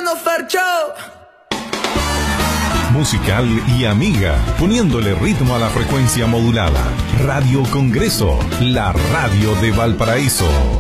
escuchando Fercho. Musical y amiga, poniéndole ritmo a la frecuencia modulada. Radio Congreso, la radio de Valparaíso.